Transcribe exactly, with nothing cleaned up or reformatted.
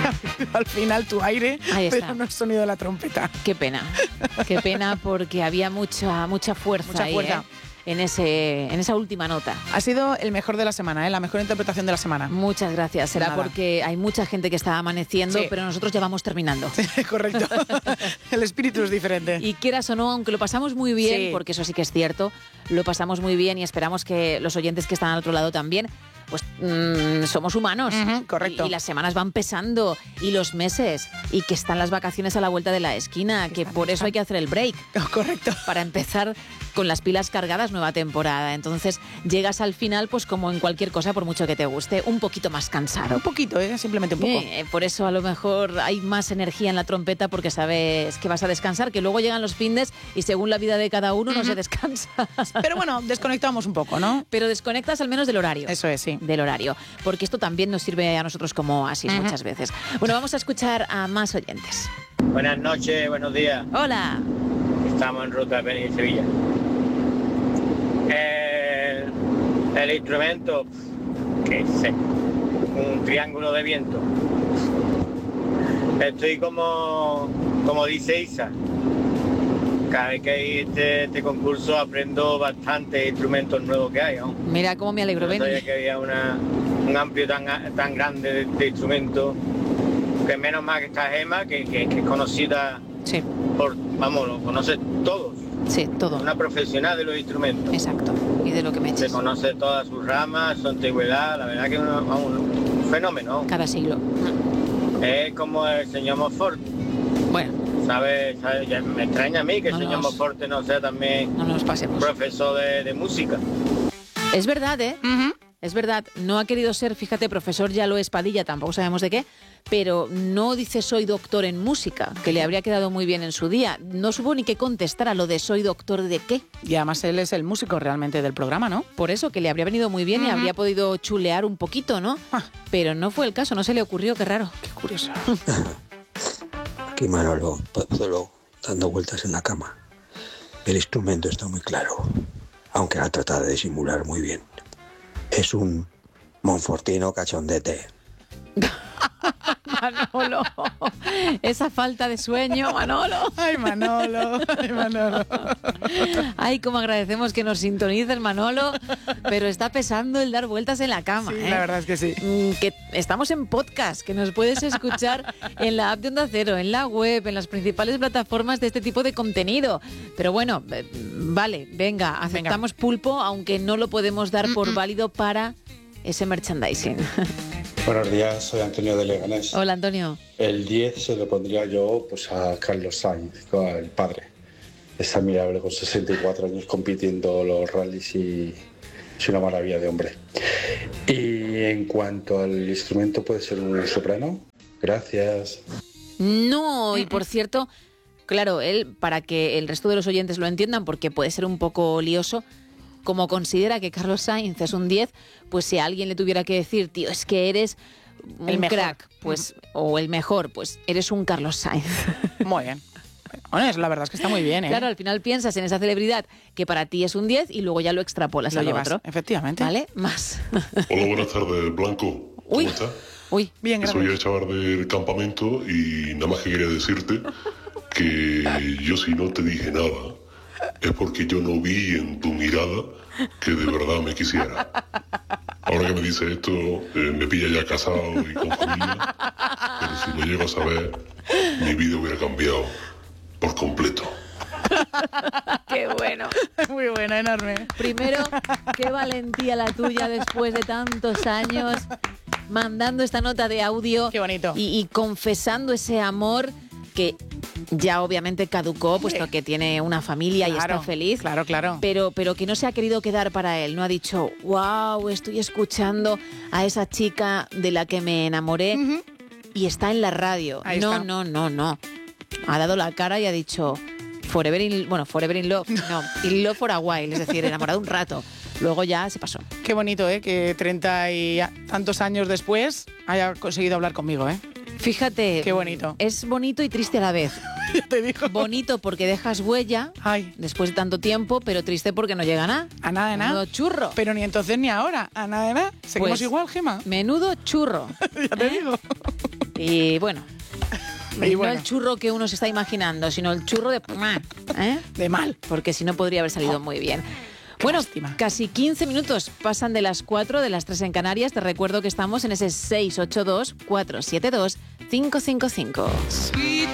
Al final tu aire, Ahí está. pero no el sonido de la trompeta. Qué pena, qué pena porque había mucha, mucha fuerza, Mucha ahí, fuerza. ¿eh? en, ese, en esa última nota. Ha sido el mejor de la semana, ¿eh? La mejor interpretación de la semana. Muchas gracias. Será Nada. porque hay mucha gente que está amaneciendo, Sí. pero nosotros ya vamos terminando. Sí, correcto. El espíritu es diferente. Y quieras o no, aunque lo pasamos muy bien, Sí. porque eso sí que es cierto, lo pasamos muy bien y esperamos que los oyentes que están al otro lado también, pues mmm, somos humanos. Ujú, correcto. Y, y las semanas van pesando, y los meses, y que están las vacaciones a la vuelta de la esquina, que Están, por eso están. hay que hacer el break. Correcto. Para empezar con las pilas cargadas, nueva temporada. Entonces llegas al final, pues como en cualquier cosa, por mucho que te guste, un poquito más cansado. Un poquito, ¿eh? Simplemente un poco. Eh, por eso a lo mejor hay más energía en la trompeta, porque sabes que vas a descansar, que luego llegan los findes y según la vida de cada uno no se descansa. Pero bueno, desconectamos un poco, ¿no? Pero desconectas al menos del horario. Eso es, sí. Del horario, porque esto también nos sirve a nosotros como oasis Ujú. muchas veces. Bueno, vamos a escuchar a más oyentes. Buenas noches, buenos días. Hola. Estamos en ruta de venir a Sevilla. El, el instrumento, qué sé, un triángulo de viento. Estoy como, como dice Isa. Cada vez que hay este, este concurso aprendo bastantes instrumentos nuevos que hay, ¿no? Mira cómo me alegro, No sabía Beni. que había una, un amplio tan, tan grande de, de instrumentos, que menos mal que está Gema, que, que, que es conocida Sí, por, vamos, lo conoce todos, sí, todo. una profesional de los instrumentos. Exacto. Y de lo que me Se eches. conoce todas sus ramas, su antigüedad, la verdad que es una- vamos, un fenómeno. Cada siglo. Es como el señor Monfort, Bueno, ¿sabe? ¿sabe? Ya me extraña a mí que el No señor nos- Monfort no sea también no nos pasemos. profesor de, de música. Es verdad, ¿eh? Ujú. Es verdad, no ha querido ser, fíjate, profesor ya lo es Padilla, tampoco sabemos de qué, pero no dice soy doctor en música, que le habría quedado muy bien en su día. No supo ni qué contestar a lo de soy doctor de qué. Y además él es el músico realmente del programa, ¿no? Por eso, que le habría venido muy bien y Ujú. habría podido chulear un poquito, ¿no? Ah. Pero no fue el caso, no se le ocurrió, qué raro. Qué curioso. Aquí Manolo, Pozuelo, dando vueltas en la cama. El instrumento está muy claro, aunque ha tratado de disimular muy bien. Es un monfortino cachondete. Manolo, esa falta de sueño, Manolo. Ay, Manolo, ay, Manolo. Ay, cómo agradecemos que nos sintonices, Manolo, pero está pesando el dar vueltas en la cama. Sí, ¿eh? la verdad es que sí. Mm, Que estamos en podcast, que nos puedes escuchar en la app de Onda Cero, en la web, en las principales plataformas de este tipo de contenido. Pero bueno, eh, vale, venga, aceptamos pulpo, aunque no lo podemos dar por válido para ese merchandising. Buenos días, soy Antonio de Leganés. Hola, Antonio. El diez se lo pondría yo pues a Carlos Sainz, el padre. Es admirable con sesenta y cuatro años compitiendo los rallies y es una maravilla de hombre. Y en cuanto al instrumento, puede ser un soprano. Gracias. No, y por cierto, claro, él, para que el resto de los oyentes lo entiendan, porque puede ser un poco lioso, como considera que Carlos Sainz es un diez, pues si a alguien le tuviera que decir, tío, es que eres un El mejor. crack, pues, o el mejor, pues eres un Carlos Sainz. Muy bien. Bueno, es- la verdad es que está muy bien, ¿eh? Claro, al final piensas en esa celebridad que para ti es un diez y luego ya lo extrapolas Lo al llevas, otro. efectivamente. ¿Vale? Más. Hola, buenas tardes, Blanco. Uy. ¿Cómo estás? Uy, Bien, Soy el gracias. chaval del campamento y nada más que quería decirte que yo si no te dije nada es porque yo no vi en tu mirada que de verdad me quisiera. Ahora que me dice esto, eh, me pilla ya casado y con familia, pero si lo llego a saber, mi vida hubiera cambiado por completo. qué bueno. Muy buena, enorme. Primero, qué valentía la tuya después de tantos años mandando esta nota de audio. Qué bonito. Y, y confesando ese amor que ya obviamente caducó, puesto que tiene una familia y Claro, está feliz. Claro, claro. Pero, pero que no se ha querido quedar para él. No ha dicho, wow, estoy escuchando a esa chica de la que me enamoré Ujú. y está en la radio. Ahí no, está. no, no, no. Ha dado la cara y ha dicho, forever in, bueno, forever in love. No, in love for a while, es decir, enamorado un rato. Luego ya se pasó. Qué bonito, ¿eh? Que treinta y tantos años después haya conseguido hablar conmigo, ¿eh? Fíjate. Qué bonito. Es bonito y triste a la vez. Ya te digo. Bonito porque dejas huella Ay, después de tanto tiempo, pero triste porque no llega nada. a nada de nada. Menudo churro. Pero ni entonces ni ahora. A nada de nada. Seguimos Pues, igual, Gema. Menudo churro. Ya te ¿eh? digo. Y Y bueno, Y no bueno. el churro que uno se está imaginando, sino el churro de... ¿eh? De mal. Porque si no podría haber salido muy bien. Bueno, lástima. casi quince minutos pasan de las cuatro, de las tres en Canarias. Te recuerdo que estamos en ese seis ocho dos, cuatro siete dos, cinco cinco cinco.